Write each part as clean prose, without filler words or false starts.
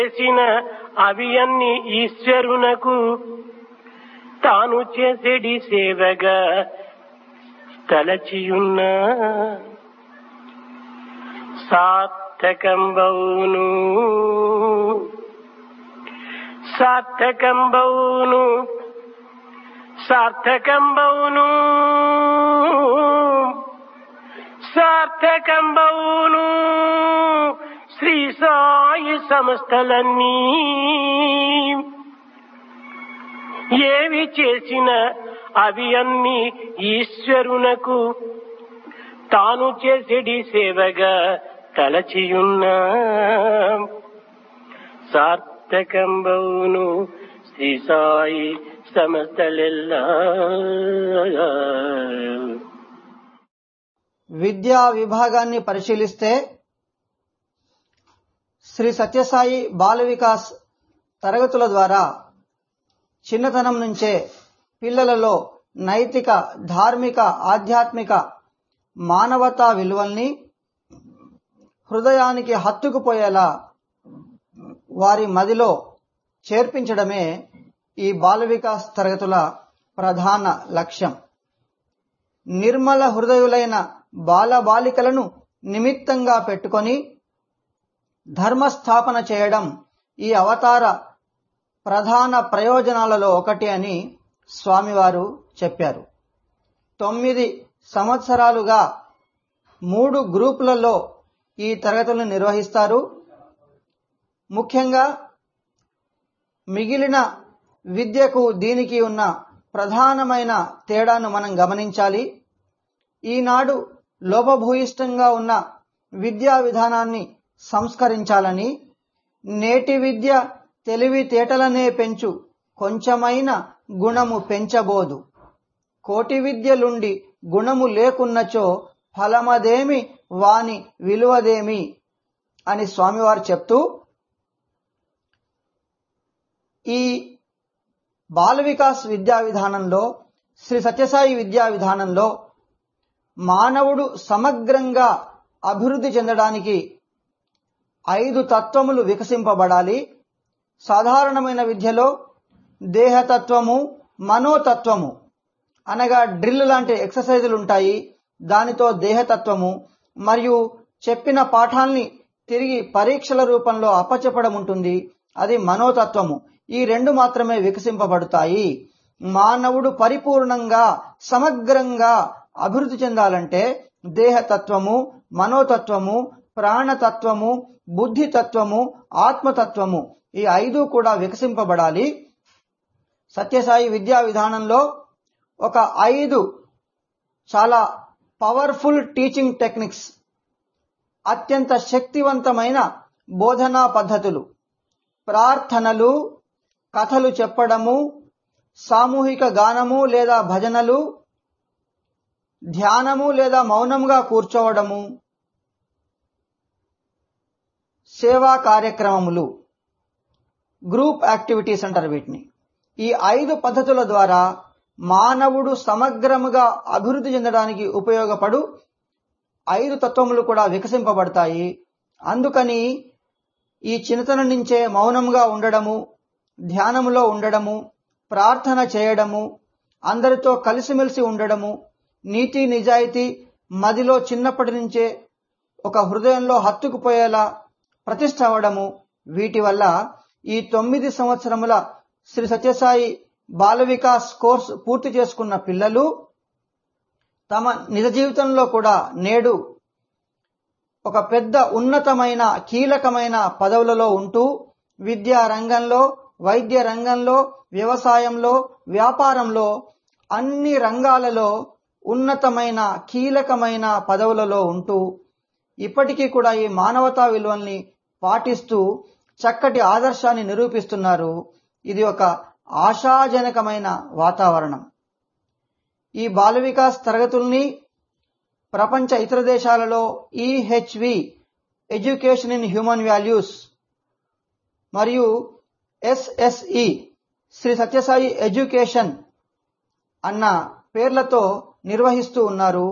చేసిన అవి అన్ని ఈశ్వరునకు తాను చేసేడి సేవగా తలచియున్న సార్థకంబౌను సార్థకంబౌను సార్థకంబౌను సార్థకంబౌను శ్రీ సాయి సంస్థలన్నీ ఏవి చేసిన అవి అన్ని ఈశ్వరునకు తాను చేసేడి సేవగా తలచియున్న సార్థకంబౌను శ్రీ సాయి సమస్తలెల్లా. విద్యా విభాగాన్ని పరిశీలిస్తే శ్రీ సత్యసాయి బాల వికాస్ తరగతుల ద్వారా చిన్నతనం నుంచే పిల్లలలో నైతిక, ధార్మిక, ఆధ్యాత్మిక, మానవతా విలువల్ని హృదయానికి హత్తుకుపోయేలా వారి మదిలో చేర్పించడమే ఈ బాల వికాస్ తరగతుల ప్రధాన లక్ష్యం. నిర్మల హృదయులైన బాలబాలికలను నిమిత్తంగా పెట్టుకొని ధర్మస్థాపన చేయడం ఈ అవతార ప్రధాన ప్రయోజనాలలో ఒకటి అని స్వామివారు చెప్పారు. 9 సంవత్సరాలుగా 3 గ్రూపులలో ఈ తరగతులను నిర్వహిస్తారు. ముఖ్యంగా మిగిలిన విద్యకు దీనికి ఉన్న ప్రధానమైన తేడాను మనం గమనించాలి. ఈనాడు లోపభూయిష్టంగా ఉన్న విద్యా విధానాన్ని సంస్కరించాలని, నేటి విద్య తెలివితేటలనే పెంచు కొంచెమైన గుణము పెంచబోదు, కోటి విద్యలుండి గుణము లేకున్నచో ఫలమదేమి వాని విలువదేమి అని స్వామివారు చెప్తూ ఈ బాల వికాస్ విద్యా విధానంలో, శ్రీ సత్యసాయి విద్యా విధానంలో మానవుడు సమగ్రంగా అభివృద్ధి చెందడానికి 5 తత్వములు వికసింపబడాలి. సాధారణమైన విద్యలో దేహతత్వము, మనోతత్వము అనగా డ్రిల్ లాంటి ఎక్సర్సైజులు ఉంటాయి. దానితో దేహతత్వము మరియు చెప్పిన పాఠాల్ని తిరిగి పరీక్షల రూపంలో అప్పచెప్పడం ఉంటుంది, అది మనోతత్వము. ఈ 2 మాత్రమే వికసింపబడతాయి. మానవుడు పరిపూర్ణంగా సమగ్రంగా అభివృద్ధి చెందాలంటే దేహతత్వము, మనోతత్వము, ప్రాణతత్వము, బుద్ధితత్వము, ఆత్మతత్వము ఈ 5 కూడా వికసింపబడాలి. సత్యసాయి విద్యా విధానంలో ఒక 5 చాలా పవర్ఫుల్ టీచింగ్ టెక్నిక్స్, అత్యంత శక్తివంతమైన బోధనా పద్ధతులు, ప్రార్థనలు, కథలు చెప్పడము, సామూహిక గానము లేదా భజనలు, ధ్యానము లేదా మౌనంగా కూర్చోవడము, సేవా కార్యక్రమములు, గ్రూప్ యాక్టివిటీస్ అంటారు వీటిని. ఈ 5 పద్ధతుల ద్వారా మానవుడు సమగ్రముగా అభివృద్ధి చెందడానికి ఉపయోగపడు 5 తత్వములు కూడా వికసింపబడతాయి. అందుకని ఈ చిన్నతనం నుంచే మౌనంగా ఉండడము, ధ్యానములో ఉండడము, ప్రార్థన చేయడము, అందరితో కలిసిమెలిసి ఉండడము, నీతి నిజాయితీ మదిలో చిన్నప్పటి నుంచే ఒక హృదయంలో హత్తుకుపోయేలా ప్రతిష్ఠ అవ్వడము, వీటి వల్ల ఈ 9 సంవత్సరముల శ్రీ సత్యసాయి బాల వికాస్ కోర్సు పూర్తి చేసుకున్న పిల్లలు తమ నిజ జీవితంలో కూడా నేడు ఒక పెద్ద ఉన్నతమైన కీలకమైన పదవులలో ఉంటూ విద్యా రంగంలో, వైద్య రంగంలో, వ్యవసాయంలో, వ్యాపారంలో అన్ని రంగాలలో ఉన్నతమైన కీలకమైన పదవులలో ఉంటూ ఇప్పటికీ కూడా ఈ మానవతా విలువల్ని పాటిస్తూ చక్కటి ఆదర్శాన్ని నిరూపిస్తున్నారు. ఇది ఒక ఆశాజనకమైన వాతావరణం. ఈ బాల వికాస్ తరగతుల్ని ప్రపంచ ఇతర దేశాలలో EHV education in human values మరియు SSE శ్రీ సత్యసాయి ఎడ్యుకేషన్ అన్న పేర్లతో నిర్వహిస్తూ ఉన్నారు.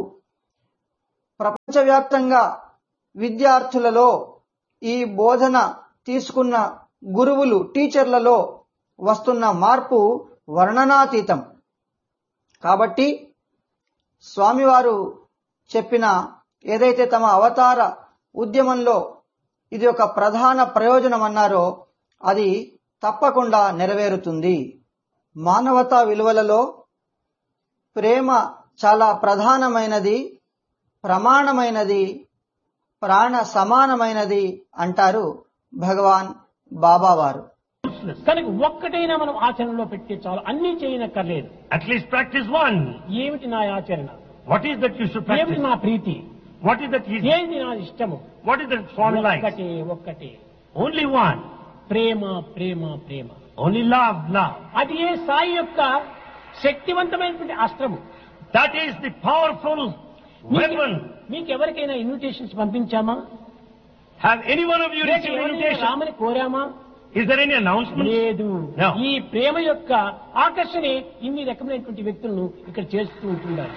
ప్రపంచవ్యాప్తంగా విద్యార్థులలో ఈ బోధన తీసుకున్న గురువులు టీచర్లలో వస్తున్న మార్పు వర్ణనాతీతం. కాబట్టి స్వామివారు చెప్పిన ఏదైతే తమ అవతార ఉద్యమంలో ఇది ఒక ప్రధాన ప్రయోజనం అన్నారో అది తప్పకుండా నెరవేరుతుంది. మానవతా విలువలలో ప్రేమ చాలా ప్రధానమైనది, ప్రమాణమైనది, ప్రాణ సమానమైనది అంటారు భగవాన్ బాబావారు. కనుక ఒక్కటైనా మనం ఆచరణలో పెట్టి చాలు, అన్ని చేయనక్కర్లేదు. At least practice one. ఏమిటి నా ఆచరణ? What is that you should practice? ఏమిటి నా ప్రీతి? What is that is? ఏది నా ఇష్టము? What is that Swami likes? ఒక్కటే Only one. ప్రేమ ప్రేమ ప్రేమ. Only love, love. అది ఏ సాయి యొక్క శక్తివంతమైనటువంటి అస్త్రము. That is the powerful weapon. మీకు ఎవరికైనా invitations పంపించామా? Have any one of you received invitation? రామని కోరామా? Is there any announcement? లేదు. No. ఈ ప్రేమ యొక్క ఆకర్షణే ఇన్ని రకమైనటువంటి వ్యక్తులను ఇక్కడ చేస్తూ ఉంటున్నారు.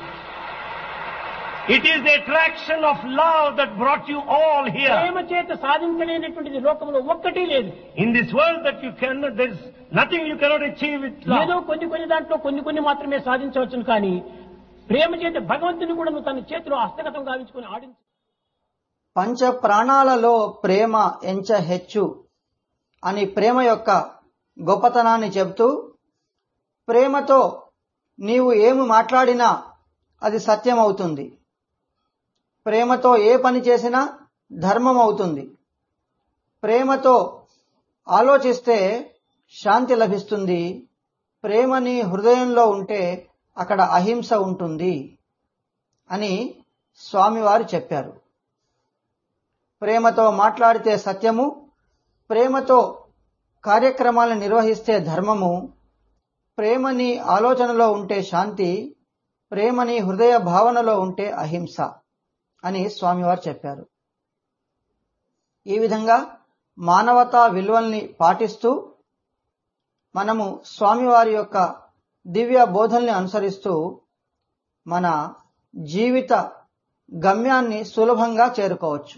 It is the attraction of love that brought you all here. ప్రేమ చేత సాధించలేనటువంటిది లోకంలో ఒక్కటి లేదు. In this world that you cannot, there is nothing you cannot achieve with ఏదో love. కొన్ని దాంట్లో కొన్ని మాత్రమే సాధించవచ్చును. కానీ ప్రేమ చేత భగవంతుని కూడా నువ్వు తన చేతిలో హస్తగతం గావించుకుని ఆడించు. పంచ ప్రాణాలలో ప్రేమ ఎంచ హెచ్చు అని ప్రేమ యొక్క గొప్పతనాన్ని చెబుతూ, ప్రేమతో నీవు ఏమి మాట్లాడినా అది సత్యం అవుతుంది, ప్రేమతో ఏ పని చేసినా ధర్మం అవుతుంది, ప్రేమతో ఆలోచిస్తే శాంతి లభిస్తుంది, ప్రేమ నీ హృదయంలో ఉంటే అక్కడ అహింస ఉంటుంది అని స్వామివారు చెప్పారు. ప్రేమతో మాట్లాడితే సత్యము, ప్రేమతో కార్యక్రమాలను నిర్వహిస్తే ధర్మము, ప్రేమని ఆలోచనలో ఉంటే శాంతి, ప్రేమని హృదయ భావనలో ఉంటే అహింస అని స్వామివారు చెప్పారు. ఈ విధంగా మానవతా విలువల్ని పాటిస్తూ మనము స్వామివారి యొక్క దివ్య బోధల్ని అనుసరిస్తూ మన జీవిత గమ్యాన్ని సులభంగా చేరుకోవచ్చు.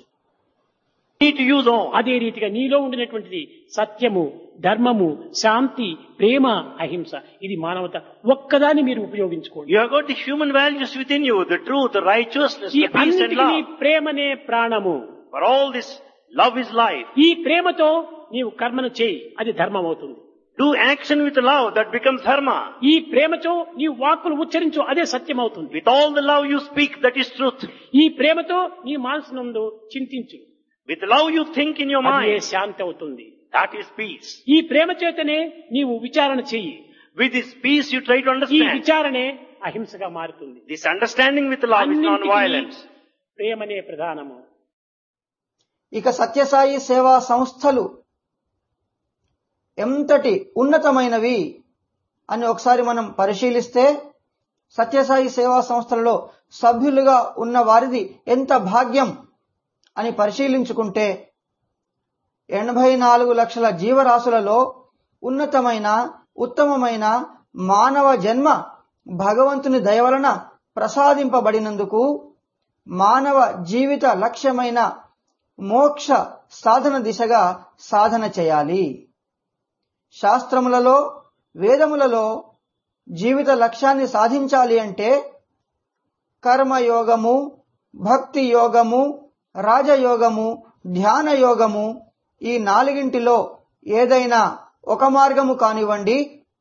అదే రీతిగా నీలో ఉండినటువంటిది సత్యము, ధర్మము, శాంతి, ప్రేమ, అహింస, ఇది మానవత ఒక్కదాన్ని మీరు ఉపయోగించుకోండి. You have got the human values within you, the truth, the righteousness, ఈ the peace and అన్నిటికీ love. ప్రేమనే ప్రాణము. For all this, love is life. ఈ ప్రేమతో నీవు కర్మను చేయి, అది ధర్మం అవుతుంది. Do action with love, that becomes dharma. ఈ ప్రేమతో నీవు వాక్కులు ఉచ్చరించు, అదే సత్యం అవుతుంది. With all the love you speak, that is truth. ఈ ప్రేమతో నీ మనసునందు చింతించు, With love you think in your అదే mind, శాంతి అవుతుంది. that is peace. ఈ ప్రేమ చేతనే నీవు విచారణ చెయ్యి, With this peace you try to ఈ understand. విచారణే అహింసగా మారుతుంది. This understanding with love is non-violence. ప్రేమనే ప్రధానము. ఇక సత్యసాయి సేవా సంస్థలు ఎంతటి ఉన్నతమైనవి అని ఒకసారి మనం పరిశీలిస్తే, సత్యసాయి సేవా సంస్థలలో సభ్యులుగా ఉన్న వారిది ఎంత భాగ్యం అని పరిశీలించుకుంటే 84 లక్షల జీవరాశులలో ఉన్నతమైన ఉత్తమమైన మానవ జన్మ భగవంతుని దయ వలన ప్రసాదింపబడినందుకు మానవ జీవిత లక్ష్యమైన మోక్ష సాధన దిశగా సాధన చేయాలి. శాస్త్రములలో, వేదములలో జీవిత లక్ష్యాన్ని సాధించాలి అంటే కర్మయోగము, భక్తి యోగము, రాజయోగము, ధ్యాన యోగము, ఈ నాలుగింటిలో ఏదైనా ఒక మార్గము కానివ్వండి,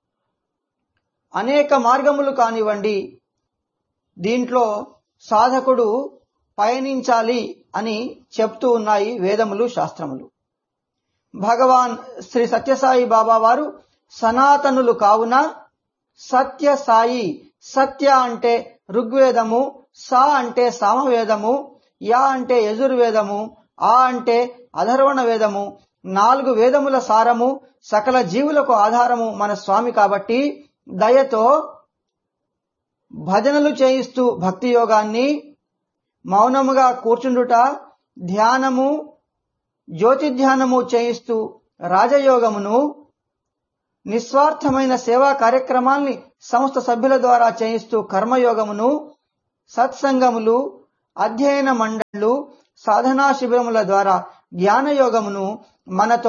అనేక మార్గములు కానివ్వండి, దీంట్లో సాధకుడు పయనించాలి అని చెప్తూ ఉన్నాయి వేదములు, శాస్త్రములు. భగవాన్ శ్రీ సత్యసాయి బాబా వారు సనాతనులు కావున సత్యసాయి, సత్య అంటే ఋగ్వేదము, సా అంటే సామవేదము, యా అంటే యజుర్వేదము, ఆ అంటే అధర్వణ వేదము, 4 వేదముల సారము, సకల జీవులకు ఆధారము మన స్వామి. కాబట్టి దయతో భజనలు చేయిస్తూ భక్తి యోగాన్ని, మౌనముగా కూర్చుండుట, ధ్యానము, జ్యోతి ధ్యానము చేయిస్తూ రాజయోగమును, నిస్వార్థమైన సేవా కార్యక్రమాల్ని సంస్థ సభ్యుల ద్వారా చేయిస్తూ కర్మయోగమును, సత్సంగములు, అధ్యయన మండళ్లు, సాధనా శిబిరముల ద్వారా జ్ఞానయోగమును మనతో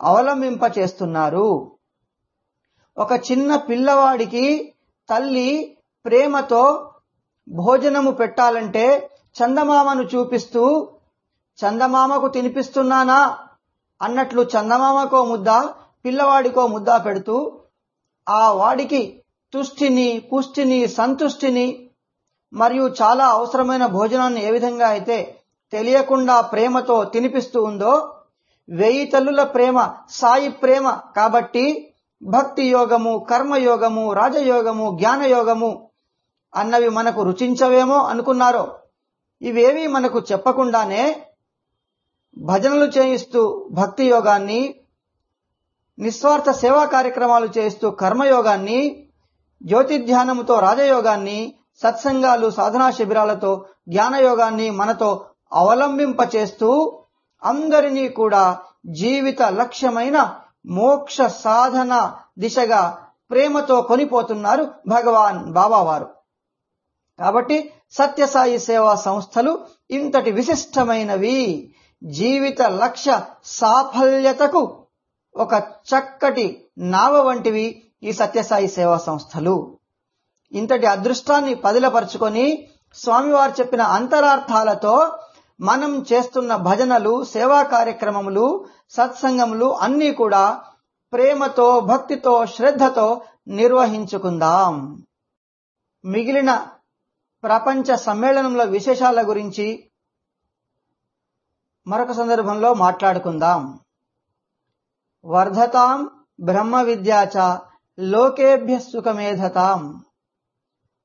అవలంబింపచేస్తున్నారు. ఒక చిన్న పిల్లవాడికి తల్లి ప్రేమతో భోజనము పెట్టాలంటే చందమామను చూపిస్తూ చందమామకు తినిపిస్తున్నానా అన్నట్లు చందమామకో ముద్ద పిల్లవాడికో ముద్ద పెడుతూ ఆ వాడికి తుష్టిని, పుష్టిని, సంతుష్టిని మరియు చాలా అవసరమైన భోజనాన్ని ఏ విధంగా అయితే తెలియకుండా ప్రేమతో తినిపిస్తూ ఉందో, 1000 తల్లుల ప్రేమ సాయి ప్రేమ కాబట్టి భక్తి యోగము, కర్మయోగము, రాజయోగము, జ్ఞానయోగము అన్నవి మనకు రుచించవేమో అనుకున్నారో, ఇవేవి మనకు చెప్పకుండానే భజనలు చేయిస్తూ భక్తి యోగాన్ని, నిస్వార్థ సేవా కార్యక్రమాలు చేయిస్తూ కర్మయోగాన్ని, జ్యోతిధ్యానముతో రాజయోగాన్ని, సత్సంగాలు సాధనా శిబిరాలతో జ్ఞానయోగాన్ని మనతో అవలంబింపచేస్తూ అందరినీ కూడా జీవిత లక్ష్యమైన మోక్ష సాధన దిశగా ప్రేమతో కొనిపోతున్నారు భగవాన్ బాబావారు. కాబట్టి సత్యసాయి సేవా సంస్థలు ఇంతటి విశిష్టమైనవి, జీవిత లక్ష్య సాఫల్యతకు ఒక చక్కటి నావ వంటివి ఈ సత్యసాయి సేవా సంస్థలు. ఇంతటి అదృష్టాన్ని పదిలపరుచుకొని స్వామివారు చెప్పిన అంతరార్థాలతో మనం చేస్తున్న భజనలు, సేవా కార్యక్రమములు, సత్సంగములు అన్నీ కూడా ప్రేమతో, భక్తితో, శ్రద్ధతో నిర్వహించుకుందాం. మిగిలిన ప్రపంచ సమ్మేళనంలో విశేషాల గురించి మరొక సందర్భంలో మాట్లాడుకుందాం. వర్ధతాం బ్రహ్మ విద్యాచ లోకేభ్య సుఖమేధతాం.